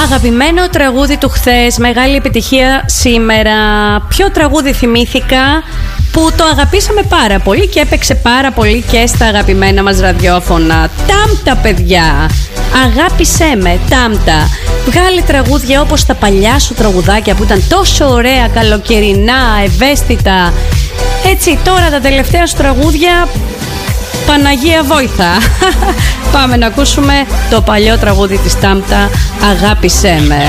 Αγαπημένο τραγούδι του χθες, μεγάλη επιτυχία σήμερα. Ποιο τραγούδι θυμήθηκα που το αγαπήσαμε πάρα πολύ και έπαιξε πάρα πολύ και στα αγαπημένα μας ραδιόφωνα? Τάμτα, παιδιά! Αγάπησέ με, Τάμτα. Βγάλε τραγούδια όπως τα παλιά σου τραγουδάκια που ήταν τόσο ωραία, καλοκαιρινά, ευαίσθητα. Έτσι, τώρα τα τελευταία σου τραγούδια, Παναγία βόηθα. Πάμε να ακούσουμε το παλιό τραγούδι της Τάμτα, Αγάπησέ με.